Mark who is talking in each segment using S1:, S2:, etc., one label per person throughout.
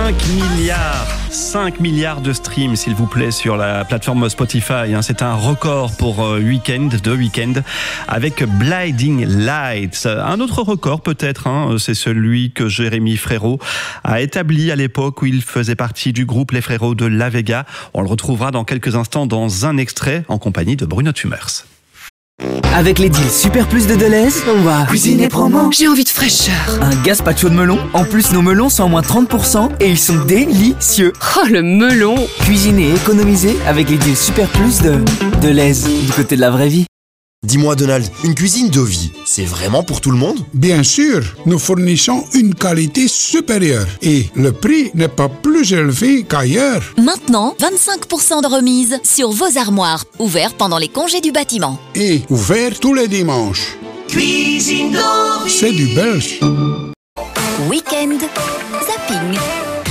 S1: 5 milliards de streams, s'il vous plaît, sur la plateforme Spotify. C'est un record pour The Weeknd, avec Blinding Lights. Un autre record, peut-être, c'est celui que Jérémy Frérot a établi à l'époque où il faisait partie du groupe Les Frérots de La Vega. On le retrouvera dans quelques instants dans un extrait en compagnie de Bruno Tumers.
S2: Avec les deals Super Plus de Deleuze, on va cuisiner promo.
S3: J'ai envie de fraîcheur.
S2: Un gazpacho de melon. En plus, nos melons sont à moins 30% et ils sont délicieux.
S3: Oh, le melon.
S2: Cuisiner et économiser avec les deals Super Plus de Deleuze, du côté de la vraie vie.
S4: Dis-moi Donald, une cuisine de vie, c'est vraiment pour tout le monde ?
S5: Bien sûr, nous fournissons une qualité supérieure et le prix n'est pas plus élevé qu'ailleurs.
S6: Maintenant, 25% de remise sur vos armoires, ouvert pendant les congés du bâtiment.
S5: Et ouvert tous les dimanches.
S7: Cuisine de vie.
S5: C'est du belge.
S6: Week-end zapping.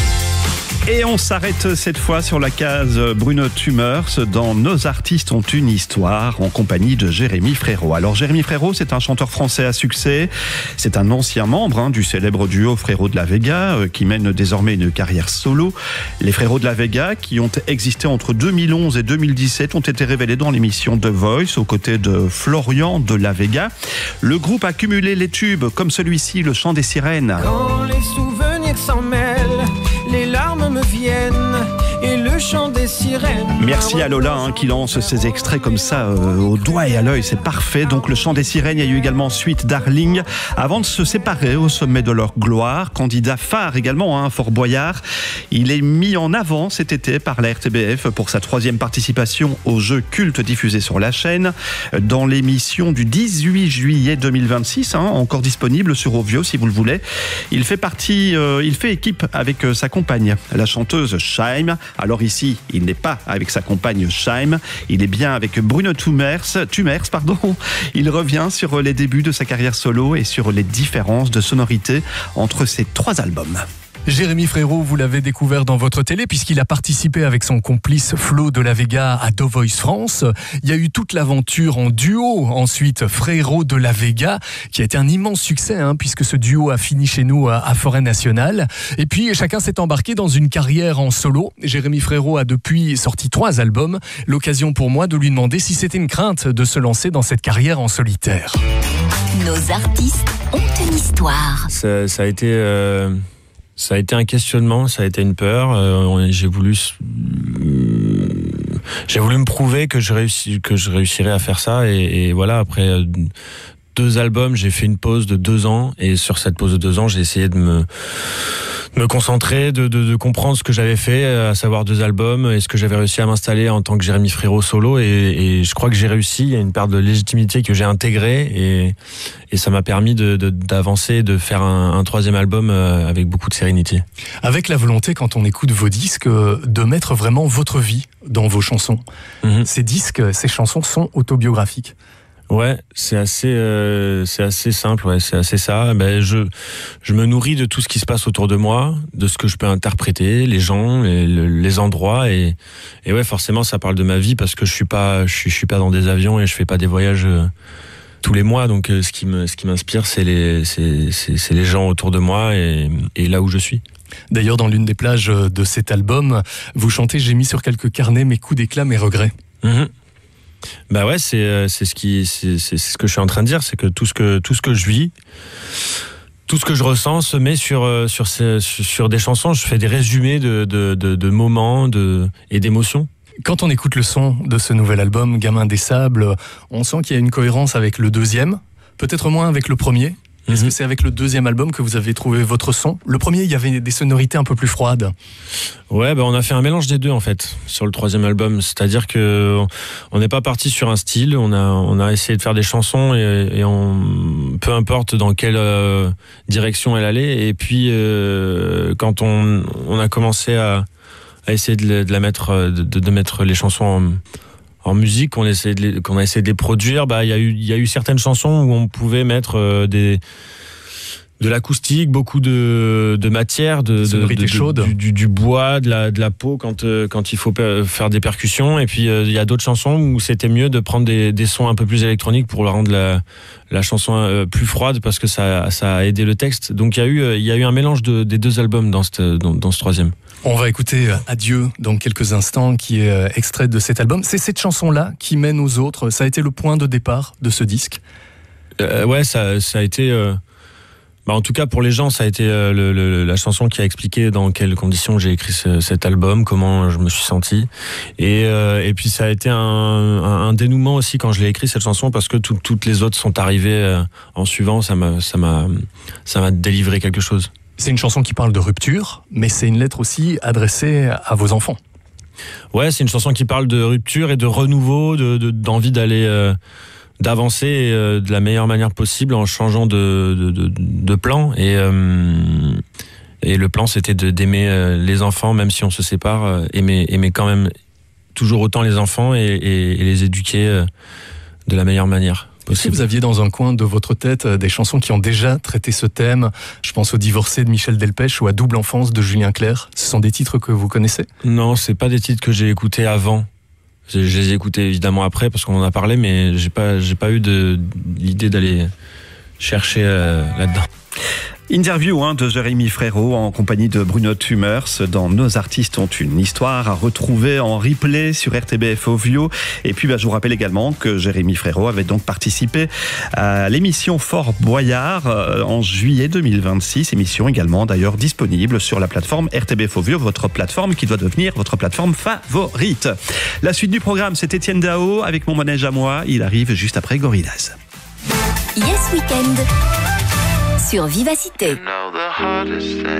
S1: Et on s'arrête cette fois sur la case Bruno Tumers dans Nos artistes ont une histoire en compagnie de Jérémy Frérot. Alors Jérémy Frérot, c'est un chanteur français à succès. C'est un ancien membre du célèbre duo Frérots de la Vega qui mène désormais une carrière solo. Les Frérots de la Vega, qui ont existé entre 2011 et 2017, ont été révélés dans l'émission The Voice aux côtés de Florian de la Vega. Le groupe a cumulé les tubes comme celui-ci, Le Chant des Sirènes.
S8: Quand les souvenirs s'en mêlent, les larmes me viennent et le chant des sirènes.
S1: Merci à Lola qui lance ces extraits comme ça au doigt et à l'œil, c'est parfait. Donc Le Chant des Sirènes, il y a eu également Suite Darling avant de se séparer au sommet de leur gloire. Candidat phare également, Fort Boyard. Il est mis en avant cet été par la RTBF pour sa 3e participation aux Jeux cultes diffusés sur la chaîne dans l'émission du 18 juillet 2026, encore disponible sur Ovio si vous le voulez. Il fait équipe avec sa compagne, la chanteuse Shaim. Alors ici, il n'est pas avec sa compagne Shaim, il est bien avec Bruno Tumers. Il revient sur les débuts de sa carrière solo et sur les différences de sonorité entre ces 3 albums.
S9: Jérémy Frérot, vous l'avez découvert dans votre télé puisqu'il a participé avec son complice Flo de la Vega à The Voice France. Il y a eu toute l'aventure en duo, ensuite Frérots de la Vega, qui a été un immense succès puisque ce duo a fini chez nous à Forêt Nationale. Et puis chacun s'est embarqué dans une carrière en solo. Jérémy Frérot a depuis sorti 3 albums. L'occasion pour moi de lui demander si c'était une crainte de se lancer dans cette carrière en solitaire.
S6: Nos artistes ont une histoire.
S10: Ça a été un questionnement, ça a été une peur. J'ai voulu me prouver que je réussirais à faire ça. Et voilà, après 2 albums, j'ai fait une pause de 2 ans. Et sur cette pause de 2 ans, j'ai essayé de me concentrer, de comprendre ce que j'avais fait, à savoir 2 albums, et ce que j'avais réussi à m'installer en tant que Jérémy Frérot solo, et je crois que j'ai réussi. Il y a une part de légitimité que j'ai intégrée, et ça m'a permis d'avancer, de faire un 3e album avec beaucoup de sérénité.
S9: Avec la volonté, quand on écoute vos disques, de mettre vraiment votre vie dans vos chansons. Ces chansons sont autobiographiques.
S10: Ouais, c'est assez simple, c'est assez ça. Je me nourris de tout ce qui se passe autour de moi, de ce que je peux interpréter, les gens, les endroits, et ouais, forcément, ça parle de ma vie parce que je suis pas dans des avions et je fais pas des voyages tous les mois. Donc, ce qui m'inspire, c'est les gens autour de moi et là où je suis.
S9: D'ailleurs, dans l'une des plages de cet album, vous chantez « J'ai mis sur quelques carnets mes coups d'éclat, mes regrets ».
S10: Bah ouais, c'est ce que je suis en train de dire, c'est que tout ce que je vis, tout ce que je ressens se met sur des chansons. Je fais des résumés de moments et d'émotions.
S9: Quand on écoute le son de ce nouvel album, Gamin des Sables, on sent qu'il y a une cohérence avec le 2e, peut-être moins avec le 1er. Est-ce que c'est avec le 2e album que vous avez trouvé votre son ? Le 1er, il y avait des sonorités un peu plus froides.
S10: Ouais, on a fait un mélange des 2 en fait sur le 3e album. C'est-à-dire que on n'est pas parti sur un style. On a essayé de faire des chansons et peu importe dans quelle direction elle allait. Et puis quand on a commencé à essayer de mettre les chansons en musique, qu'on a essayé de les produire, il y a eu certaines chansons où on pouvait mettre de l'acoustique, beaucoup de matière, du bois, de la peau quand il faut faire des percussions. Et puis il y a d'autres chansons où c'était mieux de prendre des sons un peu plus électroniques pour rendre la chanson plus froide, parce que ça a aidé le texte. Donc il y a eu un mélange des deux albums dans ce troisième.
S9: On va écouter Adieu dans quelques instants, qui est extrait de cet album. C'est cette chanson-là qui mène aux autres. Ça a été le point de départ de ce disque.
S10: Ouais, ça a été. En tout cas, pour les gens, ça a été la chanson qui a expliqué dans quelles conditions j'ai écrit cet album, comment je me suis senti. Et puis ça a été un dénouement aussi quand je l'ai écrit, cette chanson, parce que toutes les autres sont arrivées en suivant. Ça m'a délivré quelque chose.
S9: C'est une chanson qui parle de rupture, mais c'est une lettre aussi adressée à vos enfants.
S10: Ouais, c'est une chanson qui parle de rupture et de renouveau, d'envie d'aller... d'avancer de la meilleure manière possible en changeant de plan. Et le plan, c'était d'aimer les enfants, même si on se sépare, aimer quand même toujours autant les enfants et les éduquer de la meilleure manière possible.
S9: Est-ce que vous aviez dans un coin de votre tête des chansons qui ont déjà traité ce thème? Je pense au Divorcé de Michel Delpech ou à Double Enfance de Julien Clerc. Ce sont des titres que vous connaissez? Non,
S10: c'est pas des titres que j'ai écoutés avant. Je les ai écoutés évidemment après parce qu'on en a parlé, mais j'ai pas eu l'idée d'aller chercher là-dedans.
S1: Interview de Jérémy Frérot en compagnie de Bruno Thumers dans Nos artistes ont une histoire, à retrouver en replay sur RTBF Ovio. Et puis je vous rappelle également que Jérémy Frérot avait donc participé à l'émission Fort Boyard en juillet 2026, émission également d'ailleurs disponible sur la plateforme RTBF Ovio, votre plateforme qui doit devenir votre plateforme favorite. La suite du programme, c'est Étienne Dao avec Mon manège à moi, il arrive juste après Gorillaz.
S6: Yes Weekend sur Vivacité.